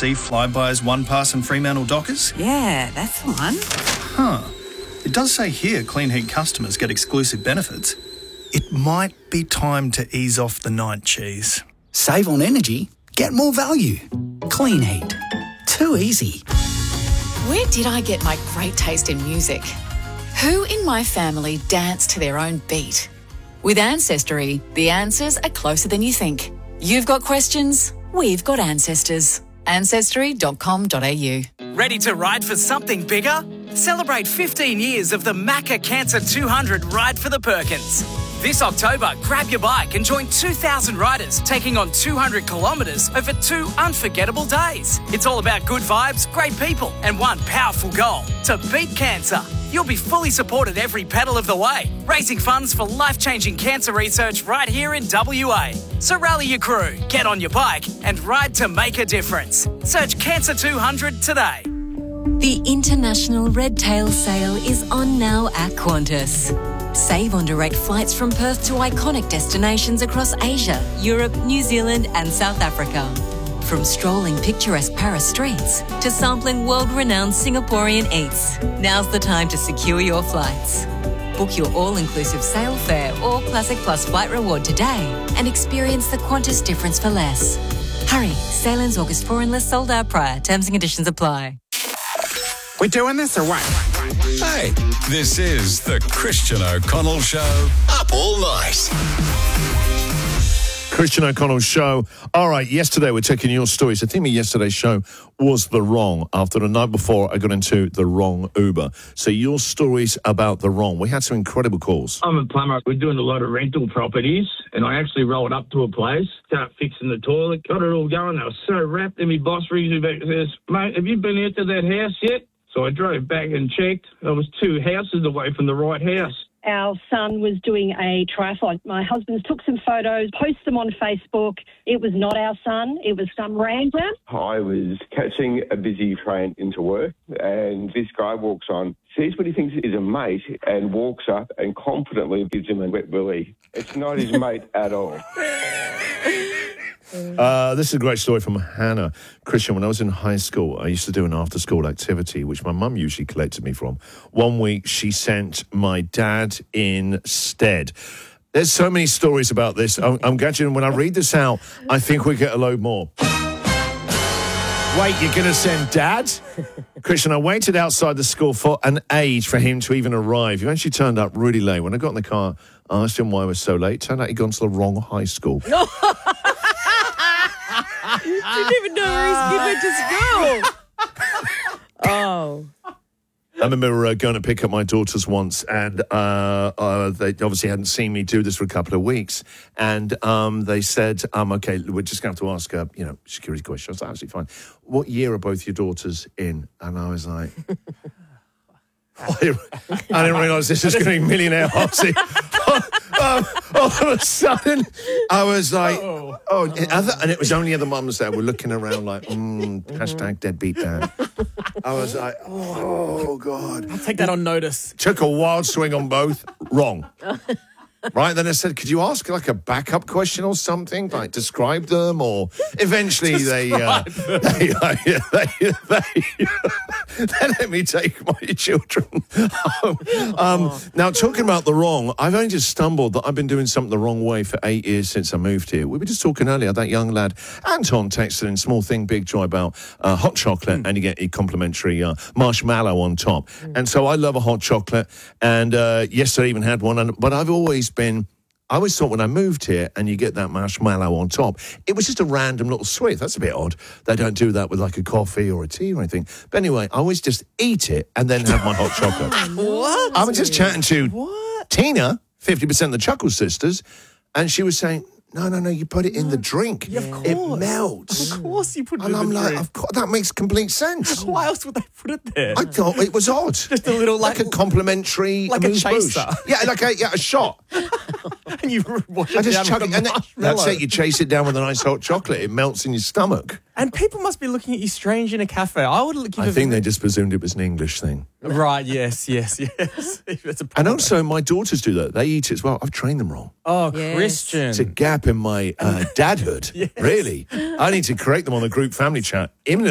receive Flybuys, OnePass and Fremantle Dockers? Yeah, that's the one. It does say here Clean Heat customers get exclusive benefits. It might be time to ease off the night cheese. Save on energy, get more value. Clean Heat. Too easy. Where did I get my great taste in music? Who in my family danced to their own beat? With Ancestry, the answers are closer than you think. You've got questions, we've got ancestors. Ancestry.com.au. Ready to ride for something bigger? Celebrate 15 years of the Macca Cancer 200 Ride for the Perkins. This October, grab your bike and join 2,000 riders taking on 200 kilometres over 2 unforgettable days. It's all about good vibes, great people, and one powerful goal: to beat cancer. You'll be fully supported every pedal of the way, raising funds for life-changing cancer research right here in WA. So rally your crew, get on your bike, and ride to make a difference. Search Cancer 200 today. The International Red Tail Sale is on now at Qantas. Save on direct flights from Perth to iconic destinations across Asia, Europe, New Zealand and South Africa. From strolling picturesque Paris streets to sampling world-renowned Singaporean eats, now's the time to secure your flights. Book your all-inclusive sale fare or Classic Plus flight reward today and experience the Qantas difference for less. Hurry, sale ends August 4 unless sold out prior. Terms and conditions apply. We doing this or what? Hey, this is the Christian O'Connell Show. Up all night. Christian O'Connell Show. All right, yesterday we're taking your stories. The theme of yesterday's show was the wrong. After the night before, I got into the wrong Uber. So your stories about the wrong. We had some incredible calls. I'm a plumber. We're doing a lot of rental properties, and I actually rolled up to a place, start fixing the toilet, got it all going. They were so wrapped, and my boss rings me back and says, "Mate, have you been out to that house yet?" So I drove back and checked. I was 2 houses away from the right house. Our son was doing a triathlon. My husband took some photos, posted them on Facebook. It was not our son. It was some random. I was catching a busy train into work, and this guy walks on, sees what he thinks is a mate, and walks up and confidently gives him a wet willy. It's not his mate at all. This is a great story from Hannah. Christian, when I was in high school, I used to do an after-school activity, which my mum usually collected me from. One week, she sent my dad instead. There's so many stories about this. I'm gauging when I read this out, I think we get a load more. Wait, you're going to send Dad? Christian, I waited outside the school for an age for him to even arrive. He actually turned up really late. When I got in the car, I asked him why I was so late. Turned out he'd gone to the wrong high school. You didn't even know where he went to school. Oh. I remember going to pick up my daughters once, and they obviously hadn't seen me do this for a couple of weeks, and they said, okay, we're just going to have to ask security questions. I was like, absolutely fine. What year are both your daughters in? And I was like, I didn't realise this was going to be Millionaire Hottie. All of a sudden, I was like, and it was only other mums that were looking around like, hashtag deadbeat dad. I was like, oh, God. I'll take that on notice. Took a wild swing on both. Wrong. Right, then I said, could you ask like a backup question or something, like describe them, or eventually they let me take my children home. Now, talking about the wrong, I've only just stumbled that I've been doing something the wrong way for 8 years since I moved here. We were just talking earlier, that young lad, Anton, texted in Small Thing, Big Joy about hot chocolate, and you get a complimentary marshmallow on top. And so I love a hot chocolate, and yesterday I even had one, but I always thought when I moved here and you get that marshmallow on top, it was just a random little sweet. That's a bit odd. They don't do that with like a coffee or a tea or anything. But anyway, I always just eat it and then have my hot chocolate. What? I was just chatting to Tina, 50% of the Chuckle Sisters, and she was saying, no, you put it in the drink. Yeah, of course. It melts. Of course you put it and in I'm the like, drink. of course, that makes complete sense. Why else would they put it there? I thought it was odd. Just a little like a complimentary like a chaser. Yeah, like a shot. And you wash I it just down chuck with it, a and marshmallow. that's it. You chase it down with a nice hot chocolate. It melts in your stomach. And people must be looking at you strange in a cafe. I think they just presumed it was an English thing. Right, yes. That's a and also, my daughters do that. They eat it as well. I've trained them wrong. Oh, yes. Christian. It's a gap in my dadhood, really. I need to correct them on the group family chat.